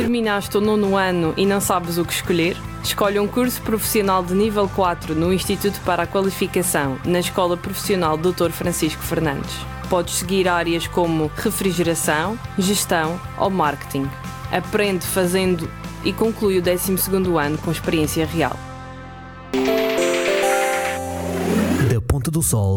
Terminaste o 9º ano e não sabes o que escolher? Escolhe um curso profissional de nível 4 no Instituto para a Qualificação, na Escola Profissional Dr. Francisco Fernandes. Podes seguir áreas como refrigeração, gestão ou marketing. Aprende fazendo e conclui o 12º ano com experiência real. Da Ponta do Sol